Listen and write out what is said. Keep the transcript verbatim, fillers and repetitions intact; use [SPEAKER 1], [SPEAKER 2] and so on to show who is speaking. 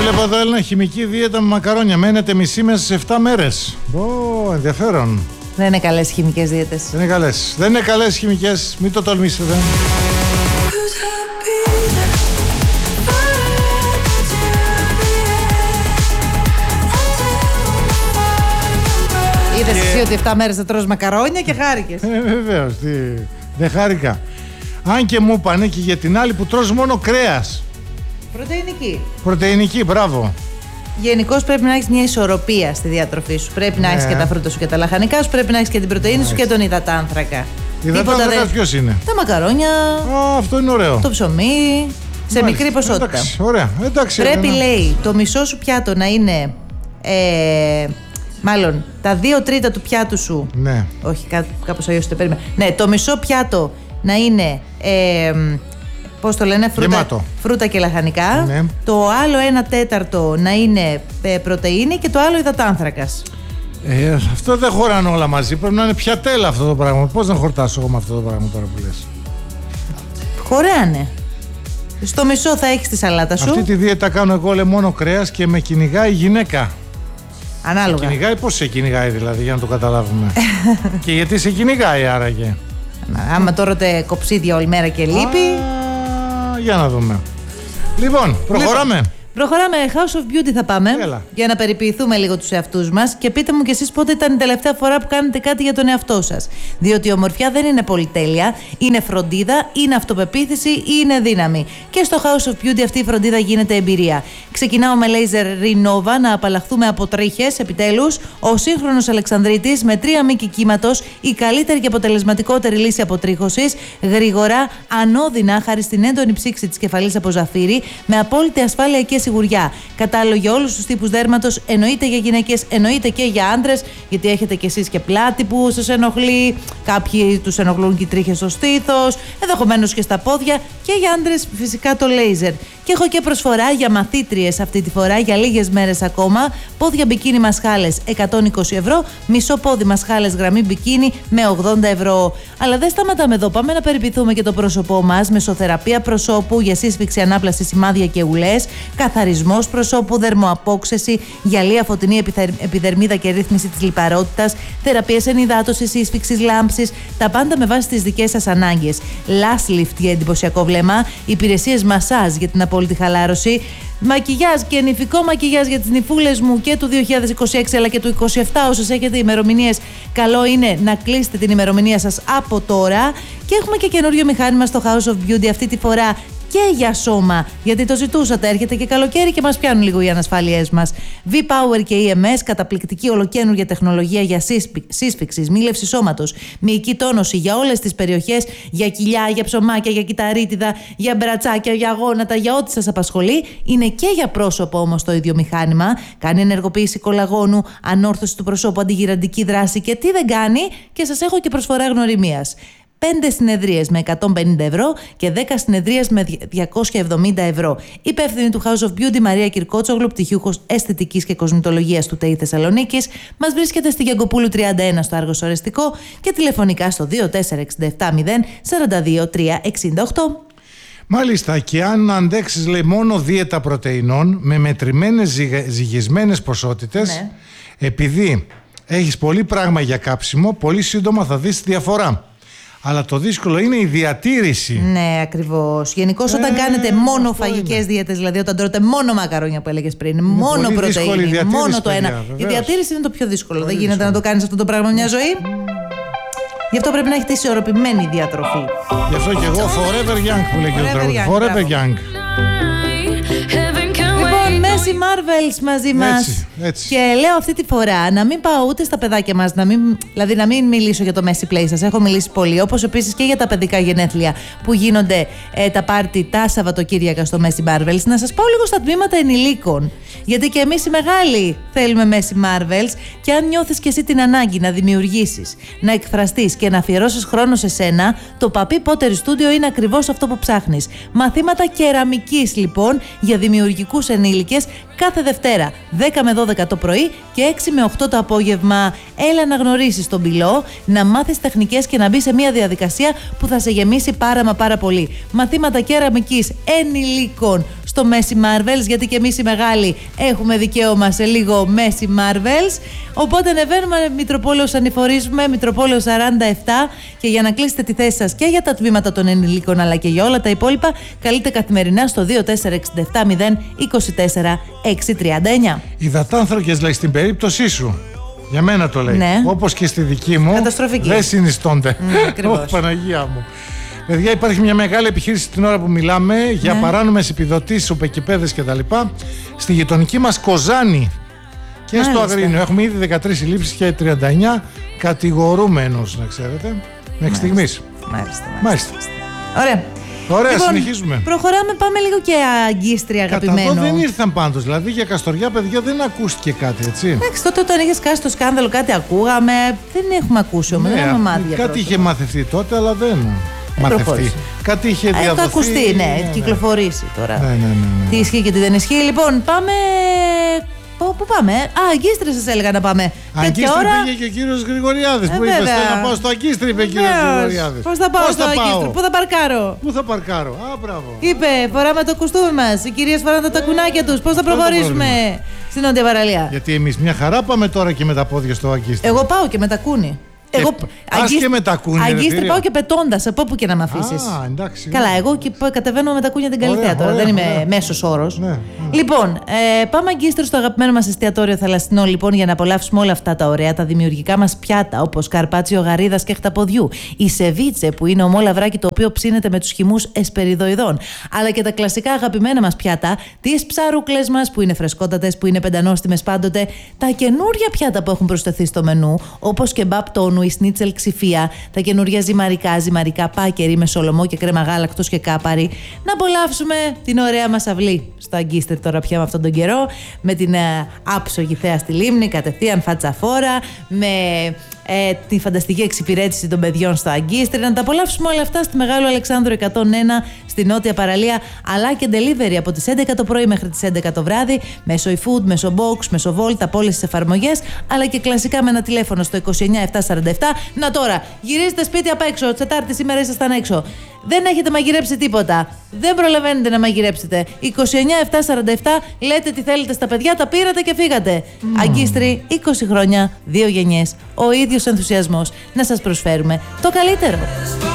[SPEAKER 1] Βλέπω εδώ ένα χημική δίαιτα με μακαρόνια. Μένετε μισή μέσα σε επτά μέρες. Ω, ενδιαφέρον.
[SPEAKER 2] Δεν είναι καλές χημικές δίαιτες.
[SPEAKER 1] Δεν είναι καλές. Δεν είναι καλές χημικές. Μην το τολμήσετε.
[SPEAKER 2] Είδες και... εσύ ότι επτά μέρες δεν τρως μακαρόνια και χάρηκες.
[SPEAKER 1] Ε, βεβαίως. Τι... Δεν χάρηκα. Αν και μου είπανε και για την άλλη που τρως μόνο κρέας.
[SPEAKER 2] Πρωτεϊνική.
[SPEAKER 1] Πρωτεϊνική, μπράβο.
[SPEAKER 2] Γενικώς πρέπει να έχεις μια ισορροπία στη διατροφή σου. Πρέπει να
[SPEAKER 1] ναι.
[SPEAKER 2] έχεις και τα φρούτα σου και τα λαχανικά σου, πρέπει να έχεις και την πρωτεΐνη σου και τον υδατάνθρακα.
[SPEAKER 1] Υδατάνθρακα δεν... ποιος είναι?
[SPEAKER 2] Τα μακαρόνια.
[SPEAKER 1] Α, αυτό είναι ωραίο.
[SPEAKER 2] Το ψωμί. Σε Μάλιστα. μικρή ποσότητα.
[SPEAKER 1] Εντάξει, ωραία. Εντάξει,
[SPEAKER 2] πρέπει,
[SPEAKER 1] ναι.
[SPEAKER 2] λέει, το μισό σου πιάτο να είναι. Ε, μάλλον τα δύο τρίτα του πιάτου σου.
[SPEAKER 1] Ναι.
[SPEAKER 2] Όχι, κά, κάπως αλλιώς το περίμενα. Ναι, το μισό πιάτο να είναι. Ε, πώς το λένε, φρούτα, φρούτα και λαχανικά.
[SPEAKER 1] Ναι.
[SPEAKER 2] Το άλλο ένα τέταρτο να είναι ε, πρωτεΐνη και το άλλο υδατάνθρακας.
[SPEAKER 1] Ε, αυτό δεν χωράνε όλα μαζί. Πρέπει να είναι πιατέλα αυτό το πράγμα. Πώς να χορτάσω εγώ με αυτό το πράγμα τώρα που λες?
[SPEAKER 2] Χωράνε. Στο μισό θα έχεις τη σαλάτα σου.
[SPEAKER 1] Αυτή τη δίαιτα κάνω εγώ, λέει, μόνο κρέας και με κυνηγάει η γυναίκα.
[SPEAKER 2] Ανάλογα.
[SPEAKER 1] Σε κυνηγάει, πώς σε κυνηγάει δηλαδή, για να το καταλάβουμε? Και γιατί σε κυνηγάει άραγε?
[SPEAKER 2] Άμα τώρα τε κοψίδια όλη μέρα και λείπει.
[SPEAKER 1] Α, για να δούμε. Λοιπόν, προχωράμε. Λοιπόν,
[SPEAKER 2] προχωράμε. House of Beauty θα πάμε.
[SPEAKER 1] Έλα. Για
[SPEAKER 2] να περιποιηθούμε λίγο τους εαυτούς μας. Και πείτε μου κι εσείς πότε ήταν η τελευταία φορά που κάνετε κάτι για τον εαυτό σας. Διότι η ομορφιά δεν είναι πολυτέλεια. Είναι φροντίδα, είναι αυτοπεποίθηση ή είναι δύναμη. Και στο House of Beauty αυτή η φροντίδα γίνεται εμπειρία. Ξεκινάω με Laser Renova να απαλλαχθούμε από τρίχες. Επιτέλους, ο σύγχρονος Αλεξανδρίτης με τρία μήκη κύματος, η καλύτερη και αποτελεσματικότερη λύση αποτρίχωσης. Γρήγορα, ανώδυνα, χάρη στην έντονη ψήξη της κεφαλής από ζαφύρι, με απόλυτη ασφάλεια και σιγουριά. Κατάλληλο για όλους τους τύπους δέρματος, εννοείται για γυναίκες, εννοείται και για άντρες, γιατί έχετε κι εσείς και πλάτη που σας ενοχλεί, κάποιοι τους ενοχλούν και οι τρίχες στο στήθος, ενδεχομένως και στα πόδια, και για άντρες φυσικά το λέιζερ. Και έχω και προσφορά για μαθήτριες αυτή τη φορά, για λίγες μέρες ακόμα. Πόδια μπικίνι μασχάλες εκατόν είκοσι ευρώ, μισό πόδι μασχάλες γραμμή μπικίνι με ογδόντα ευρώ. Αλλά δεν σταματάμε εδώ, πάμε να περιποιηθούμε και το πρόσωπό μας. Μεσοθεραπεία προσώπου για σύσφυξη, ανάπλαση, σημάδια και ουλές, καθαρισμός προσώπου, δερμοαπόξεση, γυαλία, φωτεινή επιδερμίδα και ρύθμιση της λιπαρότητας, θεραπείες ενυδάτωσης, σύσφυξης, λάμψης, τα πάντα με βάση τις δικές σας ανάγκες. Lash lift για εντυπωσιακό βλέμμα, υπηρεσίες μασάζ για την απόλυτη χαλάρωση, μακιγιάζ και νηφικό μακιγιάζ για τις νηφούλες μου και του δύο χιλιάδες είκοσι έξι αλλά και του είκοσι επτά. Όσες έχετε ημερομηνίες, καλό είναι να κλείσετε την ημερομηνία σας από τώρα. Και έχουμε και καινούριο μηχάνημα στο House of Beauty αυτή τη φορά και για σώμα, γιατί το ζητούσατε. Έρχεται και καλοκαίρι και μας πιάνουν λίγο οι ανασφάλειές μας. V-Power και ι εμ ες, καταπληκτική ολοκαίνουργια τεχνολογία για σύσφυξη, μίλευση σώματος, μυϊκή τόνωση για όλες τις περιοχές, για κοιλιά, για ψωμάκια, για κυταρίτιδα, για μπρατσάκια, για γόνατα, για ό,τι σας απασχολεί. Είναι και για πρόσωπο όμως το ίδιο μηχάνημα. Κάνει ενεργοποίηση κολαγόνου, ανόρθωση του προσώπου, αντιγυραντική δράση και τι δεν κάνει. Και σας έχω και προσφορά γνωριμίας. πέντε συνεδρίες με εκατόν πενήντα ευρώ και δέκα συνεδρίες με διακόσια εβδομήντα ευρώ. Υπεύθυνη του House of Beauty Μαρία Κυρκότσογλου, πτυχιούχος αισθητικής και κοσμητολογίας του ΤΕΙ Θεσσαλονίκης. Μας βρίσκεται στη Γιαγκοπούλου τριάντα ένα στο Άργος Ορεστικό και τηλεφωνικά στο δύο τέσσερα έξι επτά μηδέν τέσσερα δύο τρία εξήντα οκτώ.
[SPEAKER 1] Μάλιστα, και αν αντέξεις, λέει, μόνο δίαιτα πρωτεϊνών με μετρημένες ζυγα... ζυγισμένες ποσότητες, ναι. επειδή έχεις πολύ πράγμα για κάψιμο, πολύ σύντομα θα δεις τη διαφορά. Αλλά το δύσκολο είναι η διατήρηση.
[SPEAKER 2] Ναι, ακριβώς. Γενικώς όταν ε, κάνετε μόνο φαγικές δίαιτες, δηλαδή όταν τρώτε μόνο μακαρόνια που έλεγες πριν, είναι μόνο πρωτεΐνη, μόνο το ένα. Παιδιά, η διατήρηση είναι το πιο δύσκολο. Πολύ Δεν γίνεται δύσκολο. να το κάνεις αυτό το πράγμα μια ζωή. Γι' αυτό πρέπει να έχετε ισορροπημένη διατροφή.
[SPEAKER 1] Γι' αυτό και εγώ forever young που λέει και ο τραγούδι. Forever young.
[SPEAKER 2] Λοιπόν, Μέση Marvels μαζί μας.
[SPEAKER 1] Έτσι, έτσι.
[SPEAKER 2] Και λέω αυτή τη φορά να μην πάω ούτε στα παιδάκια μας, να μην, δηλαδή να μην μιλήσω για το Messi Play σας. Έχω μιλήσει πολύ, όπως επίσης και για τα παιδικά γενέθλια που γίνονται ε, τα πάρτι τα Σαββατοκύριακα στο Messi Marvels. Να σας πάω λίγο στα τμήματα ενηλίκων. Γιατί και εμείς οι μεγάλοι θέλουμε Messi Marvels. Και αν νιώθεις και εσύ την ανάγκη να δημιουργήσεις, να εκφραστείς και να αφιερώσεις χρόνο σε σένα, το Papi Pottery Studio είναι ακριβώς αυτό που ψάχνεις. Μαθήματα κεραμικής λοιπόν για δημιουργικούς ενήλικες, κάθε Δευτέρα δέκα με δώδεκα το πρωί και έξι με οκτώ το απόγευμα. Έλα να γνωρίσεις τον πυλό, να μάθεις τεχνικές και να μπει σε μια διαδικασία που θα σε γεμίσει πάρα μα πάρα πολύ. Μαθήματα κεραμικής ενηλίκων στο Messi Marvels, γιατί και εμείς οι μεγάλοι έχουμε δικαίωμα σε λίγο Messi Marvels. Οπότε ανεβαίνουμε Μητροπόλεως Ανηφορίζουμε, Μητροπόλεως σαράντα επτά, και για να κλείσετε τη θέση σας και για τα τμήματα των ενηλίκων αλλά και για όλα τα υπόλοιπα, καλείτε καθημερινά στο δύο τέσσερα έξι επτά μηδέν είκοσι τέσσερα έξι τριάντα εννιά.
[SPEAKER 1] Υδατάνθρακες, λέει, στην περίπτωσή σου. Για μένα το λέει.
[SPEAKER 2] Ναι.
[SPEAKER 1] Όπως και στη δική μου.
[SPEAKER 2] Καταστροφική.
[SPEAKER 1] Δεν συνιστώνται.
[SPEAKER 2] Mm,
[SPEAKER 1] Ω, Παναγία μου. Παιδιά, υπάρχει μια μεγάλη επιχείρηση την ώρα που μιλάμε για
[SPEAKER 2] Ναι.
[SPEAKER 1] παράνομες επιδοτήσεις, οπεκυπέδες κτλ. Στη γειτονική μας Κοζάνη και
[SPEAKER 2] Μάλιστα.
[SPEAKER 1] στο Αγρίνιο. Έχουμε ήδη δεκατρείς συλλήψεις και τριάντα εννιά κατηγορούμενους, να ξέρετε, μέχρι στιγμής.
[SPEAKER 2] Μάλιστα,
[SPEAKER 1] Μάλιστα.
[SPEAKER 2] Ωραία.
[SPEAKER 1] Ωραία,
[SPEAKER 2] Λοιπόν,
[SPEAKER 1] συνεχίζουμε.
[SPEAKER 2] Προχωράμε, πάμε λίγο και αγκίστρια, αγαπημένο.
[SPEAKER 1] Κατά εδώ δεν ήρθαν πάντως. Δηλαδή για Καστοριά, παιδιά, δεν ακούστηκε κάτι, έτσι.
[SPEAKER 2] Εντάξει, τότε όταν είχε σκάσει το σκάνδαλο κάτι ακούγαμε. Δεν έχουμε ακούσει όμως, δεν έχουμε μάθει. για
[SPEAKER 1] κάτι
[SPEAKER 2] πρώτο.
[SPEAKER 1] είχε μαθευτεί τότε, αλλά δεν μαθευτεί.
[SPEAKER 2] προχώρησε.
[SPEAKER 1] Κάτι είχε
[SPEAKER 2] Έχει
[SPEAKER 1] διαδοθεί.
[SPEAKER 2] ακουστεί, ναι, κυκλοφορήσει τώρα.
[SPEAKER 1] Ναι, ναι, ναι, ναι.
[SPEAKER 2] Τι ισχύει και τι δεν ισχύει. Λοιπόν, πάμε. Πού πού πάμε, Α, Αγκίστρια σας έλεγα να πάμε.
[SPEAKER 1] Αγκίστρι
[SPEAKER 2] Τέτοια ώρα.
[SPEAKER 1] πήγε και ο κύριος Γρηγοριάδης.
[SPEAKER 2] Ε,
[SPEAKER 1] Που είπε,
[SPEAKER 2] βέβαια.
[SPEAKER 1] θέλω να πάω στο Αγκίστρι, είπε ο κύριος
[SPEAKER 2] Βεβαίως.
[SPEAKER 1] Γρηγοριάδης.
[SPEAKER 2] Πώς θα πάω στο Αγκίστρι, πού θα παρκάρω.
[SPEAKER 1] Πού θα παρκάρω. Α, μπράβο.
[SPEAKER 2] Είπε, φοράμε το κουστούμι μας. Οι κυρίες φοράνε τα κουνάκια τους. Πώς θα
[SPEAKER 1] αυτό το
[SPEAKER 2] προχωρήσουμε στην Νότια Παραλία.
[SPEAKER 1] Γιατί εμείς μια χαρά πάμε τώρα και με τα πόδια στο Αγκίστρι.
[SPEAKER 2] Εγώ πάω και με τα κούνη. Εγώ
[SPEAKER 1] πας
[SPEAKER 2] αγκίστρι-
[SPEAKER 1] και με τα κούνη, ρε
[SPEAKER 2] Αγκίστρι
[SPEAKER 1] φίλε.
[SPEAKER 2] πάω και πετώντας από όπου και να με αφήσεις.
[SPEAKER 1] Α, εντάξει.
[SPEAKER 2] Καλά, εγώ και π- κατεβαίνω με τα κούνια την Καλυθέα
[SPEAKER 1] Ωραία,
[SPEAKER 2] τώρα.
[SPEAKER 1] ωραία,
[SPEAKER 2] δεν είμαι
[SPEAKER 1] ωραία.
[SPEAKER 2] μέσος όρος.
[SPEAKER 1] Ναι, ναι.
[SPEAKER 2] Λοιπόν, ε, πάμε αγκίστρι στο αγαπημένο μας εστιατόριο Θαλασσινό, λοιπόν, για να απολαύσουμε όλα αυτά τα ωραία, τα δημιουργικά μας πιάτα, όπως καρπάτσιο γαρίδας και χταποδιού, η σεβίτσε που είναι ομό λαβράκι το οποίο ψήνεται με τους χυμούς εσπεριδοειδών, αλλά και τα κλασικά αγαπημένα μας πιάτα, τις ψαρούκλες μας που είναι φρεσκότατες, που είναι πεντανόστιμες πάντοτε, τα καινούρια πιάτα που έχουν προσθεθεί στο μενού, όπως κεμπάπ τόνου, η σνίτσελ ξυφία, τα καινούρια ζυμαρικά, ζυμαρικά πάκερι με σολομό και κρέμα γάλακτος και κάπαρι. Να απολαύσουμε την ωραία μας αυλή στο Αγκίστρι τώρα πια με αυτόν τον καιρό, με την ε, άψογη θέα στη λίμνη, κατευθείαν φατσαφόρα, με ε, τη φανταστική εξυπηρέτηση των παιδιών στο Αγκίστρι. Να τα απολαύσουμε όλα αυτά στη Μεγάλου Αλεξάνδρου εκατόν ένα στη Νότια Παραλία, αλλά και delivery από τις έντεκα το πρωί μέχρι τις έντεκα το βράδυ, μέσω eFood, μέσω Box, μέσω Volt, από όλες τις εφαρμογές, αλλά και κλασικά με ένα τηλέφωνο στο είκοσι εννιά επτακόσια σαράντα επτά. Να τώρα, γυρίζετε σπίτι απ' έξω, Τετάρτη σήμερα ήσασταν έξω. Δεν έχετε μαγειρέψει τίποτα. Δεν προλαβαίνετε να μαγειρέψετε. είκοσι εννιά επτακόσια σαράντα επτά, λέτε τι θέλετε στα παιδιά, τα πήρατε και φύγατε. Mm. Αγκίστρι, είκοσι χρόνια, δύο γενιές, ο ίδιος ενθουσιασμός. Να σας προσφέρουμε το καλύτερο.